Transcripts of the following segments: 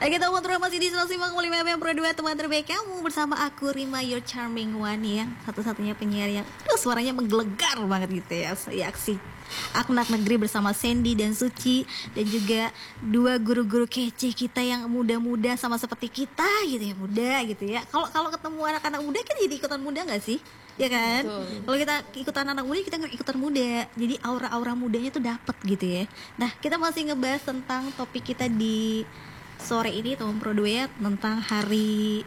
Kita ngobrol masih di 105,5 FM Pro 2, teman terbaik kamu, bersama aku Rima, your charming one, yang satu-satunya penyiar yang suaranya menggelegar banget gitu ya. Aksi anak negeri bersama Sandy dan Suci, dan juga dua guru-guru kece kita yang muda-muda sama seperti kita gitu ya, muda gitu ya. Kalau ketemu anak-anak muda kan jadi ikutan muda nggak sih? Ya kan? Kalau kita ikutan anak muda, kita nggak ikutan muda. Jadi aura-aura mudanya tuh dapet gitu ya. Nah, kita masih ngebahas tentang topik kita di sore ini, teman Pro 2 ya, tentang hari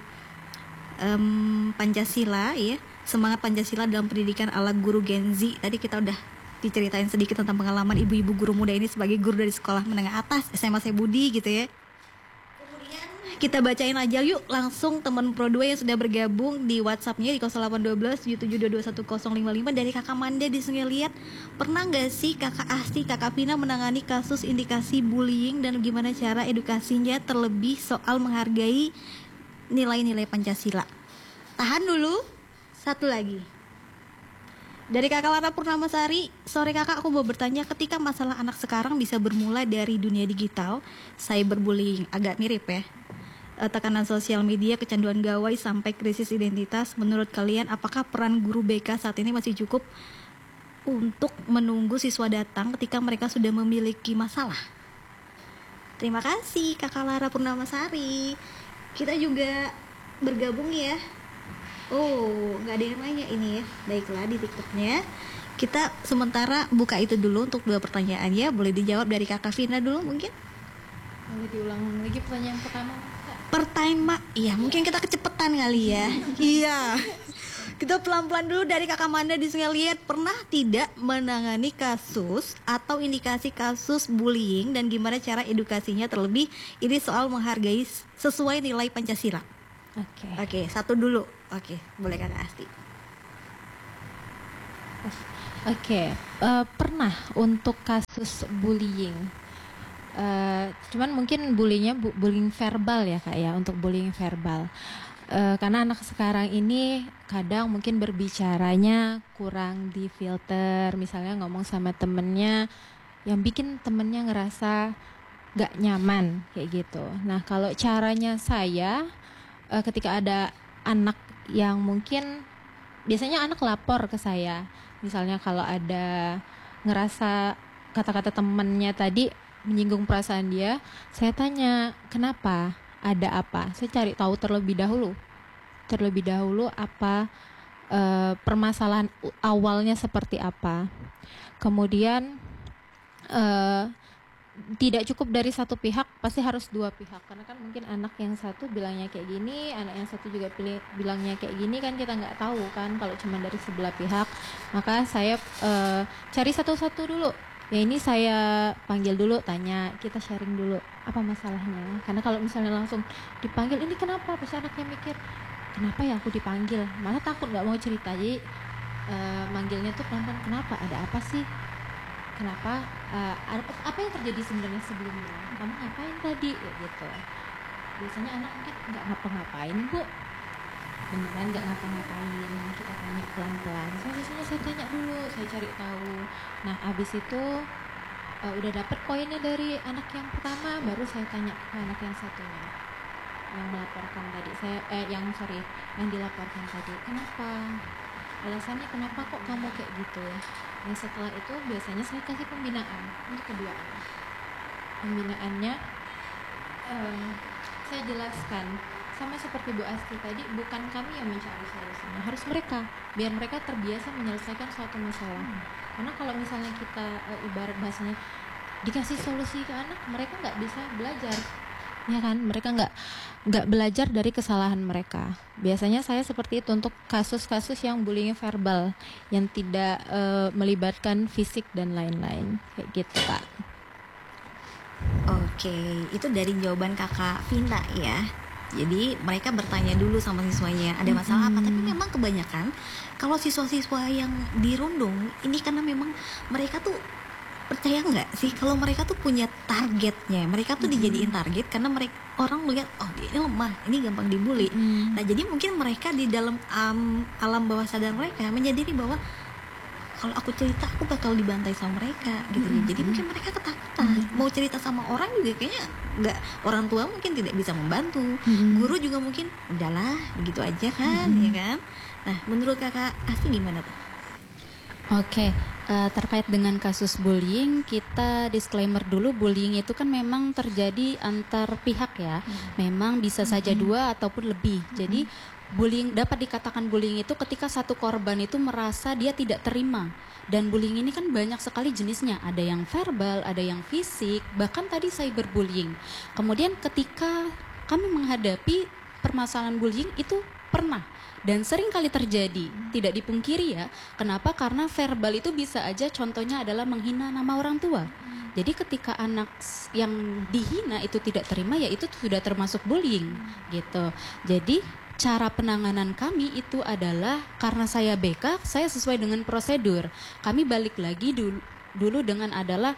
Pancasila ya, semangat Pancasila dalam pendidikan ala guru Gen Z. Tadi kita udah diceritain sedikit tentang pengalaman ibu-ibu guru muda ini sebagai guru dari sekolah menengah atas SMA Sebudi gitu ya. Kemudian kita bacain aja yuk langsung teman Pro 2 yang sudah bergabung di WhatsApp-nya di 0812 77221055. Dari Kakak Manda di Sungai Liat, pernah gak sih Kakak Asti, Kakak Pina menangani kasus indikasi bullying dan gimana cara edukasinya, terlebih soal menghargai nilai-nilai Pancasila? Tahan dulu, satu lagi dari Kakak Lara Purnamasari. Sore Kakak, aku mau bertanya, ketika masalah anak sekarang bisa bermula dari dunia digital, cyberbullying, agak mirip ya, tekanan sosial media, kecanduan gawai, sampai krisis identitas. Menurut kalian, apakah peran guru BK saat ini masih cukup untuk menunggu siswa datang ketika mereka sudah memiliki masalah? Terima kasih Kakak Lara Purnamasari. Kita juga bergabung ya. Oh, nggak ada yang nanya ini ya. Baiklah, di TikToknya kita sementara buka itu dulu untuk dua pertanyaan ya. Boleh dijawab dari Kakak Vina dulu mungkin? Boleh diulang lagi pertanyaan pertama? Pertama, iya mungkin kita kecepetan kali ya. Iya. Kita pelan-pelan dulu dari Kakak Manda di Sungai Liat. Pernah tidak menangani kasus atau indikasi kasus bullying dan gimana cara edukasinya, terlebih ini soal menghargai sesuai nilai Pancasila? Oke, satu dulu. Oke, boleh Kakak Asti. Pernah untuk kasus bullying. Cuman mungkin bullying verbal ya Kak ya, untuk bullying verbal. Karena anak sekarang ini kadang mungkin berbicaranya kurang difilter, misalnya ngomong sama temennya yang bikin temennya ngerasa gak nyaman kayak gitu. Nah, kalau caranya saya, ketika ada anak yang mungkin, biasanya anak lapor ke saya, misalnya kalau ada ngerasa kata-kata temennya tadi menyinggung perasaan dia, saya tanya kenapa, ada apa, saya cari tahu terlebih dahulu apa permasalahan awalnya seperti apa. Kemudian tidak cukup dari satu pihak, pasti harus dua pihak, karena kan mungkin anak yang satu bilangnya kayak gini, anak yang satu juga bilangnya kayak gini, kan kita nggak tahu kan kalau cuma dari sebelah pihak. Maka saya cari satu-satu dulu ya, ini saya panggil dulu, tanya, kita sharing dulu apa masalahnya. Karena kalau misalnya langsung dipanggil, ini kenapa, pasti anaknya mikir kenapa ya aku dipanggil, malah takut nggak mau cerita. Jadi manggilnya tuh pelan-pelan, kenapa, ada apa sih, kenapa, apa yang terjadi sebenarnya sebelumnya, kamu ngapain tadi, gitu. Biasanya anak mungkin nggak ngapa-ngapain bu, beneran nggak ngapa-ngapain, kita tanya pelan-pelan. Biasanya saya tanya dulu, saya cari tahu. Nah, abis itu udah dapet poinnya dari anak yang pertama, baru saya tanya ke anak yang satunya yang melaporkan tadi, yang dilaporkan tadi, kenapa, alasannya kenapa kok kamu kayak gitu. Nah, setelah itu biasanya saya kasih pembinaan untuk kedua anak. Pembinaannya saya jelaskan, sama seperti Bu Asti tadi, bukan kami yang mencari solusinya, harus mereka, biar mereka terbiasa menyelesaikan suatu masalah. Karena kalau misalnya kita ibarat bahasanya dikasih solusi ke anak, mereka nggak bisa belajar, ya kan? Mereka nggak belajar dari kesalahan mereka. Biasanya saya seperti itu untuk kasus-kasus yang bullying verbal yang tidak melibatkan fisik dan lain-lain, kayak gitu Kak. Oke, itu dari jawaban Kakak Vina ya. Jadi mereka bertanya dulu sama siswanya ada masalah apa. Tapi memang kebanyakan kalau siswa-siswa yang dirundung ini, karena memang mereka tuh, percaya nggak sih kalau mereka tuh punya targetnya, mereka tuh dijadiin target karena mereka, orang melihat oh dia ini lemah, ini gampang dibully. Nah, jadi mungkin mereka di dalam alam bawah sadar mereka menyadari bahwa kalau aku cerita aku bakal dibantai sama mereka gitu ya. Jadi mungkin mereka ketakutan mau cerita sama orang juga, kayaknya nggak, orang tua mungkin tidak bisa membantu, guru juga mungkin udahlah begitu aja kan, ya kan. Nah, menurut kakak Afi gimana tuh? Oke, terkait dengan kasus bullying, kita disclaimer dulu, bullying itu kan memang terjadi antar pihak ya. Memang bisa saja dua ataupun lebih. Jadi bullying, dapat dikatakan bullying itu ketika satu korban itu merasa dia tidak terima. Dan bullying ini kan banyak sekali jenisnya. Ada yang verbal, ada yang fisik, bahkan tadi cyberbullying. Kemudian ketika kami menghadapi permasalahan bullying itu pernah dan sering kali terjadi, tidak dipungkiri ya. Kenapa? Karena verbal itu bisa aja contohnya adalah menghina nama orang tua. Jadi ketika anak yang dihina itu tidak terima, ya itu sudah termasuk bullying gitu. Jadi cara penanganan kami itu adalah, karena saya BK, saya sesuai dengan prosedur. Kami balik lagi dulu dengan adalah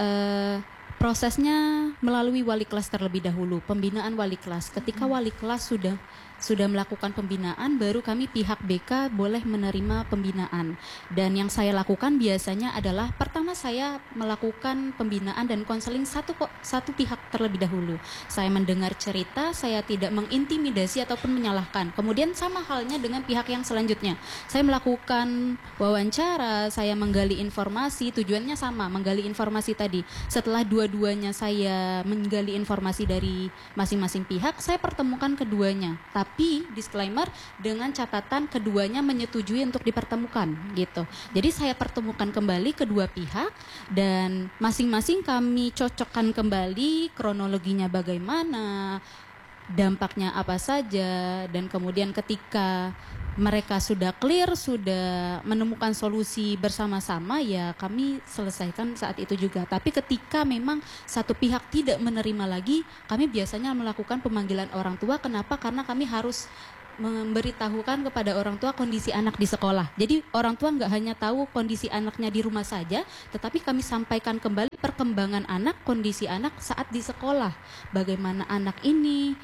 prosesnya melalui wali kelas terlebih dahulu, pembinaan wali kelas. Ketika wali kelas sudah melakukan pembinaan, baru kami pihak BK boleh menerima pembinaan. Dan yang saya lakukan biasanya adalah, pertama saya melakukan pembinaan dan konseling satu pihak terlebih dahulu. Saya mendengar cerita, saya tidak mengintimidasi ataupun menyalahkan. Kemudian sama halnya dengan pihak yang selanjutnya, saya melakukan wawancara, saya menggali informasi, tujuannya sama, menggali informasi tadi. Setelah dua-duanya saya menggali informasi dari masing-masing pihak, saya pertemukan keduanya. Tapi disclaimer, dengan catatan keduanya menyetujui untuk dipertemukan gitu. Jadi saya pertemukan kembali kedua pihak dan masing-masing kami cocokkan kembali kronologinya bagaimana, dampaknya apa saja, dan kemudian ketika mereka sudah clear, sudah menemukan solusi bersama-sama, ya kami selesaikan saat itu juga. Tapi ketika memang satu pihak tidak menerima lagi, kami biasanya melakukan pemanggilan orang tua. Kenapa? Karena kami harus memberitahukan kepada orang tua kondisi anak di sekolah. Jadi orang tua nggak hanya tahu kondisi anaknya di rumah saja, tetapi kami sampaikan kembali perkembangan anak, kondisi anak saat di sekolah. Bagaimana anak ini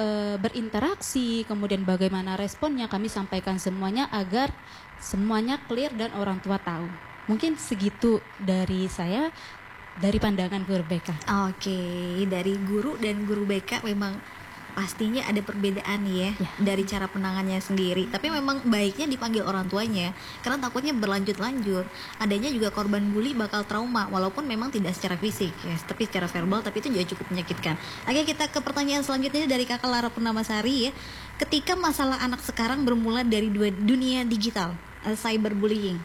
berinteraksi, kemudian bagaimana responnya, kami sampaikan semuanya agar semuanya clear dan orang tua tahu. Mungkin segitu dari saya, dari pandangan guru BK. Oke, dari guru dan guru BK memang pastinya ada perbedaan ya, dari cara penangannya sendiri. Tapi memang baiknya dipanggil orang tuanya, karena takutnya berlanjut-lanjut. Adanya juga korban bully bakal trauma, walaupun memang tidak secara fisik ya, tapi secara verbal, tapi itu juga cukup menyakitkan. Oke, kita ke pertanyaan selanjutnya dari kakak Lara Purnamasari ya. Ketika masalah anak sekarang bermula dari dunia digital, cyberbullying.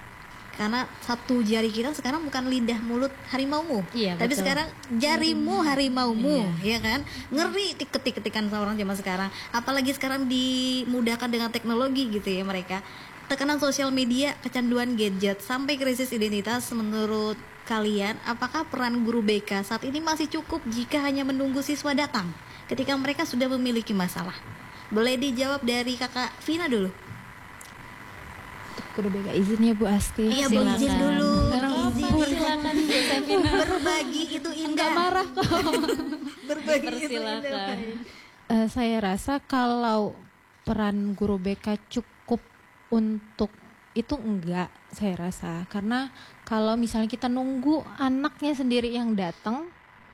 Karena satu jari kita sekarang bukan lidah mulut harimaumu, tapi betul, sekarang jarimu harimaumu, ya kan? Ngeri ketik-ketikan orang zaman sekarang. Apalagi sekarang dimudahkan dengan teknologi gitu ya mereka. Tekanan sosial media, kecanduan gadget, sampai krisis identitas. Menurut kalian, apakah peran guru BK saat ini masih cukup jika hanya menunggu siswa datang ketika mereka sudah memiliki masalah? Boleh dijawab dari kakak Vina dulu. Guru BK izin ya Bu Asti. Iya, Bu, izin dulu. Silakan berbagi itu indah. Enggak marah kok. Berbagi itu indah. Saya rasa kalau peran guru BK cukup untuk itu enggak, saya rasa. Karena kalau misalnya kita nunggu anaknya sendiri yang datang,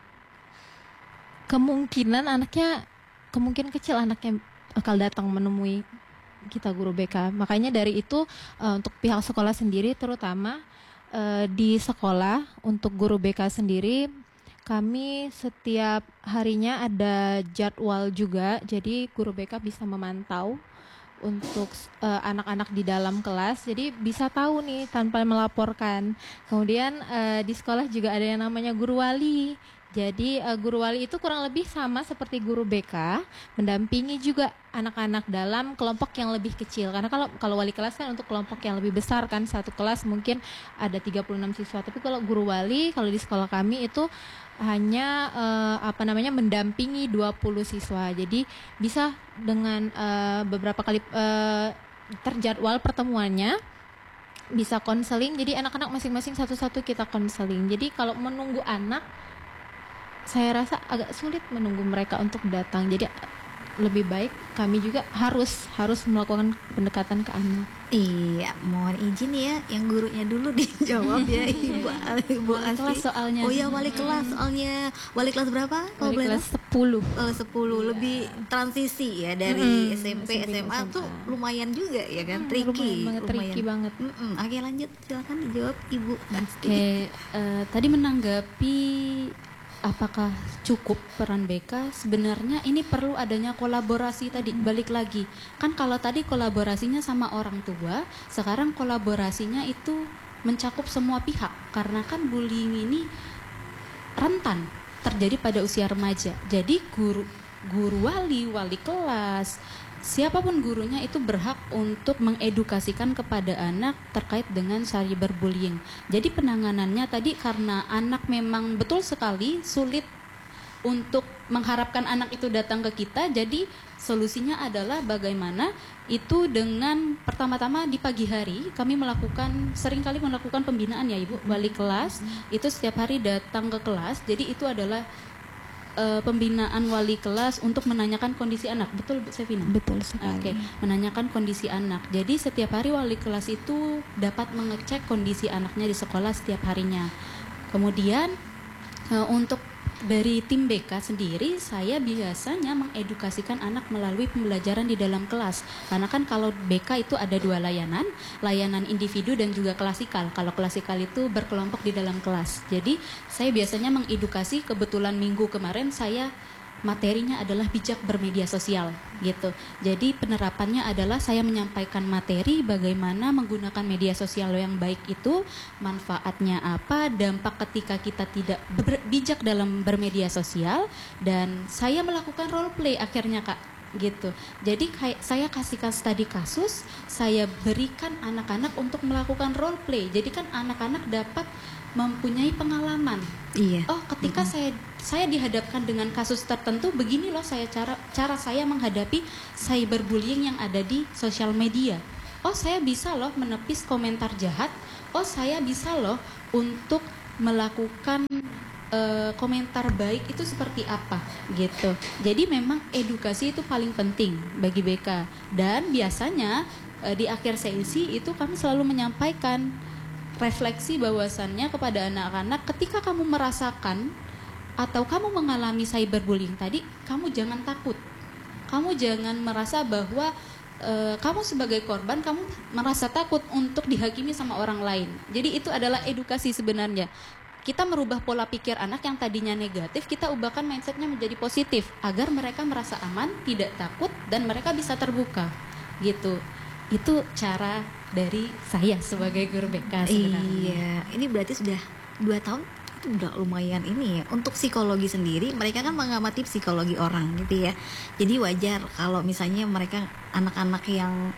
kemungkinan kecil anaknya bakal datang menemui kita guru BK. Makanya dari itu untuk pihak sekolah sendiri, terutama di sekolah untuk guru BK sendiri, kami setiap harinya ada jadwal juga. Jadi guru BK bisa memantau untuk anak-anak di dalam kelas, jadi bisa tahu nih tanpa melaporkan. Kemudian di sekolah juga ada yang namanya guru wali. Jadi guru wali itu kurang lebih sama seperti guru BK, mendampingi juga anak-anak dalam kelompok yang lebih kecil. Karena kalau wali kelas kan untuk kelompok yang lebih besar kan, satu kelas mungkin ada 36 siswa. Tapi kalau guru wali, kalau di sekolah kami itu hanya mendampingi 20 siswa. Jadi bisa dengan beberapa kali terjadwal pertemuannya, bisa konseling. Jadi anak-anak masing-masing satu-satu kita konseling. Jadi kalau menunggu anak, saya rasa agak sulit menunggu mereka untuk datang. Jadi lebih baik kami juga harus melakukan pendekatan ke anak. Iya, mohon izin ya, yang gurunya dulu dijawab ya, Ibu Wali kelas Asti. soalnya. Oh iya, wali kelas soalnya. Wali kelas berapa? Kalau Wali boleh kelas tahu? 10. 10 lebih transisi ya dari SMP, SMP, SMA tuh lumayan juga ya kan, tricky. Tricky banget. Oke, lanjut, silakan dijawab Ibu Asti. Oke, tadi menanggapi apakah cukup peran BK, sebenarnya ini perlu adanya kolaborasi tadi, balik lagi. Kan kalau tadi kolaborasinya sama orang tua, sekarang kolaborasinya itu mencakup semua pihak. Karena kan bullying ini rentan terjadi pada usia remaja. Jadi guru wali kelas, siapapun gurunya itu berhak untuk mengedukasikan kepada anak terkait dengan cyberbullying. Jadi penanganannya tadi karena anak memang betul sekali sulit untuk mengharapkan anak itu datang ke kita. Jadi solusinya adalah bagaimana itu dengan pertama-tama di pagi hari kami seringkali melakukan pembinaan ya Ibu, wali kelas itu setiap hari datang ke kelas. Jadi itu adalah pembinaan wali kelas untuk menanyakan kondisi anak, betul Bu Sevina? Betul sekali. Oke, menanyakan kondisi anak. Jadi setiap hari wali kelas itu dapat mengecek kondisi anaknya di sekolah setiap harinya. Kemudian untuk dari tim BK sendiri, saya biasanya mengedukasikan anak melalui pembelajaran di dalam kelas. Karena kan kalau BK itu ada 2 layanan individu dan juga klasikal. Kalau klasikal itu berkelompok di dalam kelas. Jadi saya biasanya mengedukasi, kebetulan minggu kemarin saya materinya adalah bijak bermedia sosial gitu. Jadi penerapannya adalah saya menyampaikan materi bagaimana menggunakan media sosial yang baik itu, manfaatnya apa, dampak ketika kita tidak bijak dalam bermedia sosial, dan saya melakukan role play akhirnya Kak gitu. Jadi saya kasihkan studi kasus, saya berikan anak-anak untuk melakukan role play. Jadi kan anak-anak dapat mempunyai pengalaman. Iya. Oh, ketika saya dihadapkan dengan kasus tertentu, begini loh cara saya menghadapi cyberbullying yang ada di sosial media. Oh, saya bisa loh menepis komentar jahat. Oh, saya bisa loh untuk melakukan komentar baik itu seperti apa gitu. Jadi memang edukasi itu paling penting bagi BK. Dan biasanya di akhir sesi itu kami selalu menyampaikan refleksi bahwasannya kepada anak-anak, ketika kamu merasakan atau kamu mengalami cyberbullying tadi, kamu jangan takut. Kamu jangan merasa bahwa kamu sebagai korban, kamu merasa takut untuk dihakimi sama orang lain. Jadi itu adalah edukasi sebenarnya. Kita merubah pola pikir anak yang tadinya negatif, kita ubahkan mindsetnya menjadi positif agar mereka merasa aman, tidak takut, dan mereka bisa terbuka gitu. Itu cara dari saya sebagai guru BK sebenarnya. Iya, ini berarti sudah 2 tahun, itu udah lumayan ini ya. Untuk psikologi sendiri, mereka kan mengamati psikologi orang gitu ya. Jadi wajar kalau misalnya mereka anak-anak yang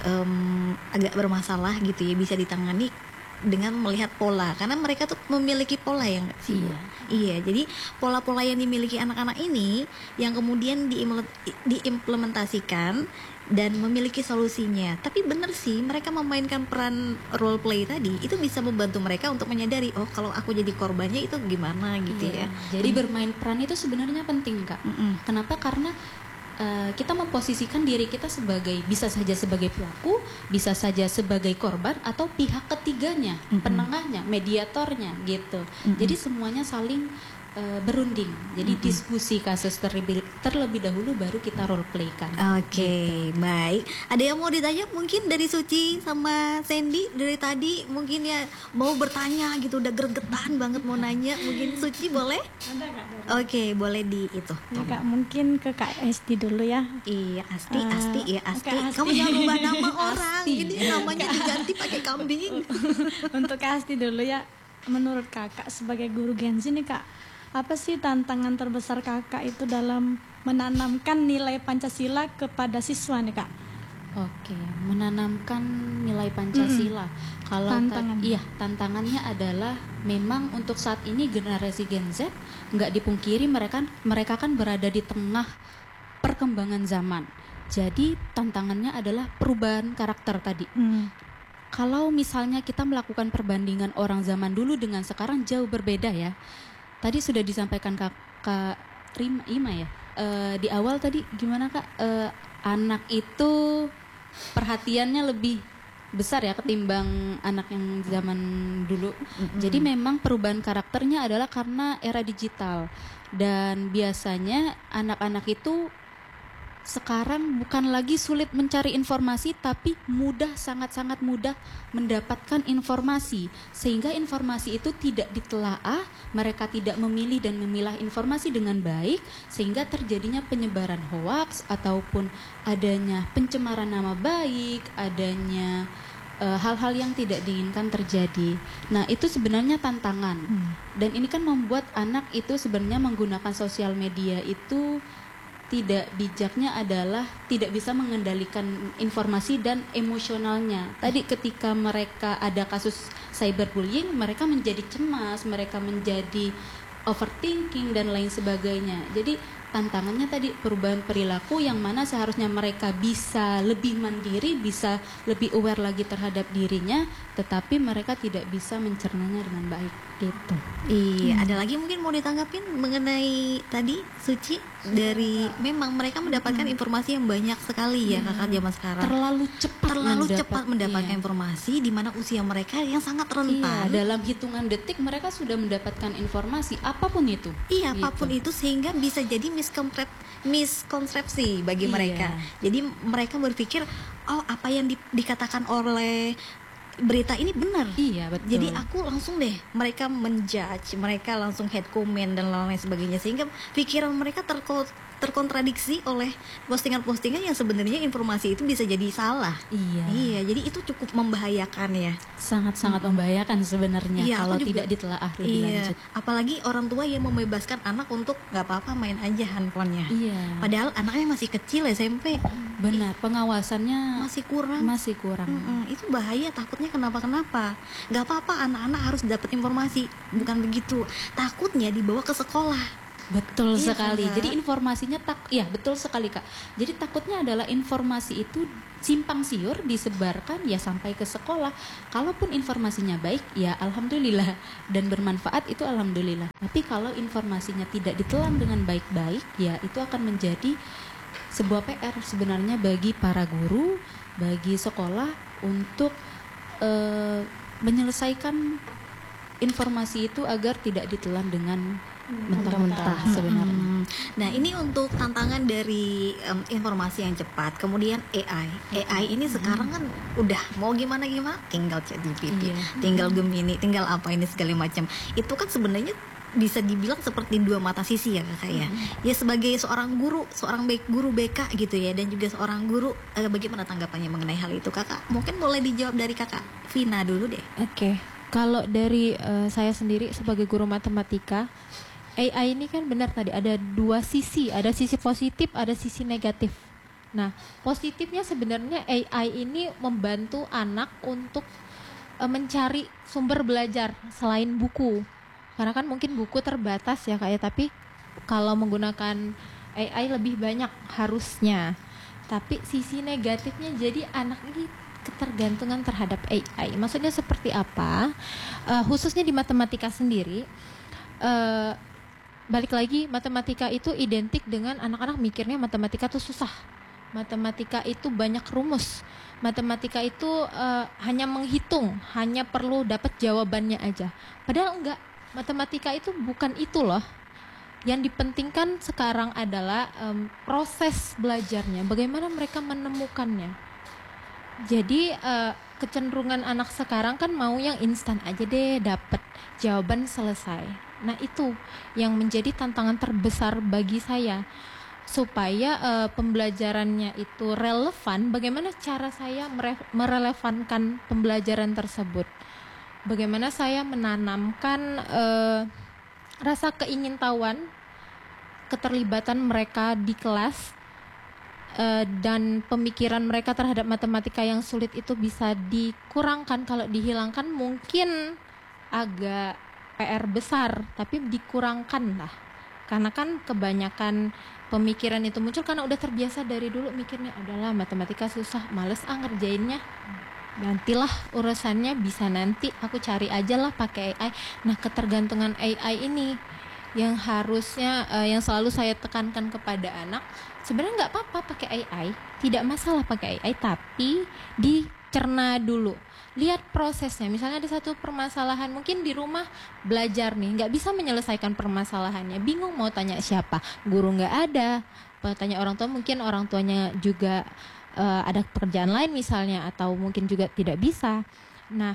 agak bermasalah gitu ya, bisa ditangani dengan melihat pola, karena mereka tuh memiliki pola yang sih. Iya, jadi pola-pola yang dimiliki anak-anak ini yang kemudian diimplementasikan dan memiliki solusinya. Tapi benar sih, mereka memainkan peran role play tadi itu bisa membantu mereka untuk menyadari, oh kalau aku jadi korbannya itu gimana gitu ya. Jadi bermain peran itu sebenarnya penting Kak. Kenapa? Karena kita memposisikan diri kita bisa saja sebagai pelaku, bisa saja sebagai korban, atau pihak ketiganya, penengahnya, mediatornya gitu. Jadi semuanya saling berunding. Jadi diskusi kasus terlebih dahulu, baru kita role play kan. Oke, baik. Ada yang mau ditanya mungkin dari Suci sama Sandy dari tadi, mungkin ya mau bertanya gitu, udah gregetan banget mau nanya. Mungkin Suci boleh? Ada Kak. Oke, boleh di itu. Ya, Kak, mungkin ke Kak Esti dulu ya. Iya, Asti ya Asti. Kak Asti. Kamu jangan rubah nama orang. Ini namanya diganti pakai kambing. Untuk Kak Asti dulu ya. Menurut Kakak sebagai guru Gen Z nih Kak, apa sih tantangan terbesar Kakak itu dalam menanamkan nilai Pancasila kepada siswa nih Kak? Oke, menanamkan nilai Pancasila. Kalau tantangannya adalah memang untuk saat ini generasi Gen Z nggak dipungkiri mereka kan berada di tengah perkembangan zaman. Jadi tantangannya adalah perubahan karakter tadi. Kalau misalnya kita melakukan perbandingan orang zaman dulu dengan sekarang jauh berbeda ya. Tadi sudah disampaikan Kak Ima ya. di awal tadi gimana Kak? Anak itu perhatiannya lebih besar ya ketimbang anak yang zaman dulu. Jadi memang perubahan karakternya adalah karena era digital. Dan biasanya anak-anak itu sekarang bukan lagi sulit mencari informasi, tapi sangat-sangat mudah mendapatkan informasi, sehingga informasi itu tidak ditelaah, mereka tidak memilih dan memilah informasi dengan baik, sehingga terjadinya penyebaran hoaks ataupun adanya pencemaran nama baik, adanya hal-hal yang tidak diinginkan terjadi. Nah, itu sebenarnya tantangan. Dan ini kan membuat anak itu sebenarnya menggunakan sosial media itu tidak bijaknya adalah tidak bisa mengendalikan informasi dan emosionalnya. Tadi ketika mereka ada kasus cyberbullying, mereka menjadi cemas, mereka menjadi overthinking dan lain sebagainya. Jadi tantangannya tadi perubahan perilaku yang mana seharusnya mereka bisa lebih mandiri, bisa lebih aware lagi terhadap dirinya, tetapi mereka tidak bisa mencernanya dengan baik gitu. Iya, ada lagi mungkin mau ditanggapin mengenai tadi Suci dari memang mereka mendapatkan informasi yang banyak sekali ya kakak zaman sekarang. Terlalu cepat mendapatkan informasi di mana usia mereka yang sangat rentan. Iya, dalam hitungan detik mereka sudah mendapatkan informasi apapun itu. Iya, apapun itu sehingga bisa jadi miskonsepsi bagi mereka. Jadi mereka berpikir, oh apa yang dikatakan oleh berita ini benar. Iya, betul. Jadi aku langsung deh mereka menjudge, mereka langsung hate comment dan lain sebagainya, sehingga pikiran mereka terkontradiksi oleh postingan-postingan yang sebenarnya informasi itu bisa jadi salah. Iya, jadi itu cukup membahayakan ya. Sangat-sangat membahayakan sebenarnya kalau tidak ditelaah lebih lanjut. Apalagi orang tua yang membebaskan anak untuk nggak apa-apa main aja handphonenya. Iya. Padahal anaknya masih kecil SMP. Benar, pengawasannya masih kurang. Itu bahaya, takutnya kenapa-kenapa. Nggak apa-apa, anak-anak harus dapat informasi. Bukan begitu. Takutnya dibawa ke sekolah. Betul sekali. Kan? Jadi informasinya betul sekali Kak. Jadi takutnya adalah informasi itu simpang siur disebarkan ya sampai ke sekolah. Kalaupun informasinya baik ya alhamdulillah dan bermanfaat itu alhamdulillah. Tapi kalau informasinya tidak ditelan dengan baik-baik ya itu akan menjadi sebuah PR sebenarnya bagi para guru, bagi sekolah untuk menyelesaikan informasi itu agar tidak ditelan dengan mentah-mentah sebenarnya. Nah, ini untuk tantangan dari informasi yang cepat. Kemudian AI ini sekarang kan udah mau gimana tinggal ChatGPT, tinggal Gemini, tinggal apa ini segala macam. Itu kan sebenarnya bisa dibilang seperti dua mata sisi ya kakak ya. Ya sebagai seorang guru, guru BK gitu ya, dan juga seorang guru, bagaimana tanggapannya mengenai hal itu kakak? Mungkin boleh dijawab dari kakak Vina dulu deh. Oke. Kalau dari saya sendiri sebagai guru matematika, AI ini kan benar tadi ada dua sisi, ada sisi positif, ada sisi negatif. Nah, positifnya sebenarnya AI ini membantu anak untuk mencari sumber belajar selain buku. Karena kan mungkin buku terbatas ya Kak ya, tapi kalau menggunakan AI lebih banyak harusnya. Tapi sisi negatifnya jadi anak ini ketergantungan terhadap AI. Maksudnya seperti apa? Khususnya di matematika sendiri, balik lagi matematika itu identik dengan anak-anak mikirnya matematika itu susah, matematika itu banyak rumus, matematika itu hanya menghitung, hanya perlu dapat jawabannya aja. Padahal enggak, matematika itu bukan itu loh. Yang dipentingkan sekarang adalah proses belajarnya, bagaimana mereka menemukannya. Jadi kecenderungan anak sekarang kan mau yang instan aja deh, dapat jawaban selesai. Nah itu yang menjadi tantangan terbesar bagi saya, supaya pembelajarannya itu relevan. Bagaimana cara saya merelevankan pembelajaran tersebut? Bagaimana saya menanamkan rasa keingintahuan, keterlibatan mereka di kelas, dan pemikiran mereka terhadap matematika yang sulit itu bisa dikurangkan. Kalau dihilangkan mungkin agak PR besar, tapi dikurangkan lah. Karena kan kebanyakan pemikiran itu muncul karena udah terbiasa dari dulu mikirnya adalah matematika susah, males ngerjainnya. Nantilah urusannya, bisa nanti aku cari aja lah pakai AI. Nah, ketergantungan AI ini yang harusnya yang selalu saya tekankan kepada anak, sebenarnya nggak apa-apa pakai AI, tidak masalah pakai AI, tapi dicerna dulu. Lihat prosesnya, misalnya ada satu permasalahan, mungkin di rumah belajar nih, nggak bisa menyelesaikan permasalahannya, bingung mau tanya siapa, guru nggak ada, tanya orang tua, mungkin orang tuanya juga ada pekerjaan lain misalnya, atau mungkin juga tidak bisa. Nah,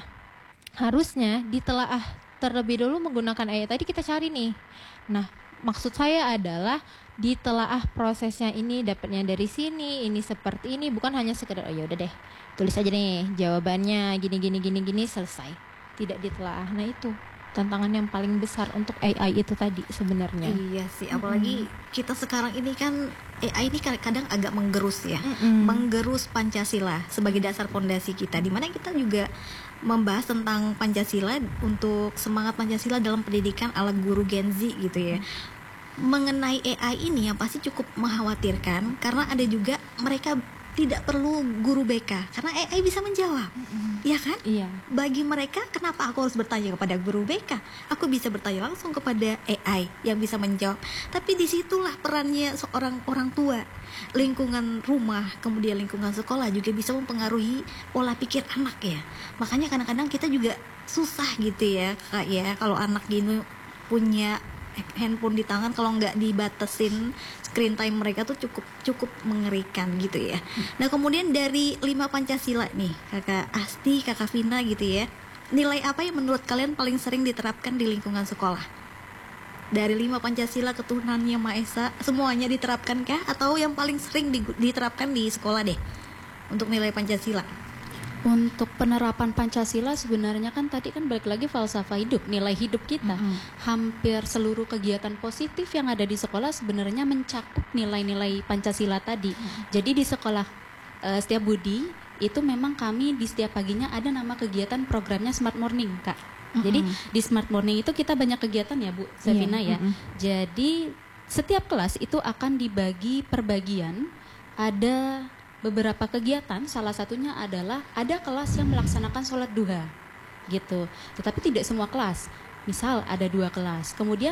harusnya ditelaah terlebih dulu menggunakan AI tadi, kita cari nih. Nah, maksud saya adalah ditelaah prosesnya, ini dapatnya dari sini, ini seperti ini, bukan hanya sekedar oh ya udah deh, tulis aja nih jawabannya gini selesai. Tidak ditelaah. Nah, itu tantangan yang paling besar untuk AI itu tadi sebenarnya. Iya sih, apalagi kita sekarang ini kan AI ini kadang agak menggerus ya, menggerus Pancasila sebagai dasar pondasi kita, dimana kita juga membahas tentang Pancasila untuk semangat Pancasila dalam pendidikan ala guru Gen Z gitu ya. Mengenai AI ini yang pasti cukup mengkhawatirkan, karena ada juga mereka tidak perlu guru BK karena AI bisa menjawab, ya kan? Iya. Bagi mereka, kenapa aku harus bertanya kepada guru BK? Aku bisa bertanya langsung kepada AI yang bisa menjawab. Tapi disitulah perannya seorang orang tua, lingkungan rumah, kemudian lingkungan sekolah juga bisa mempengaruhi pola pikir anak ya. Makanya kadang-kadang kita juga susah gitu ya, Kak ya, kalau anak gini punya handphone di tangan, kalau nggak dibatasin screen time mereka tuh cukup mengerikan gitu ya. Nah, kemudian dari 5 Pancasila nih, Kakak Asti, Kakak Vina gitu ya, nilai apa yang menurut kalian paling sering diterapkan di lingkungan sekolah? Dari 5 Pancasila, ketuhanan yang Maha Esa, semuanya diterapkan kah? Atau yang paling sering diterapkan di sekolah deh untuk nilai Pancasila? Untuk penerapan Pancasila sebenarnya kan tadi kan balik lagi falsafah hidup, nilai hidup kita. Hampir seluruh kegiatan positif yang ada di sekolah sebenarnya mencakup nilai-nilai Pancasila tadi. Jadi di sekolah Setia Budi itu memang kami di setiap paginya ada nama kegiatan programnya Smart Morning, Kak. Jadi di Smart Morning itu kita banyak kegiatan ya, Bu Savina ya. Jadi setiap kelas itu akan dibagi per bagian, ada beberapa kegiatan, salah satunya adalah ada kelas yang melaksanakan sholat duha gitu, tetapi tidak semua kelas. Misal ada 2 kelas, kemudian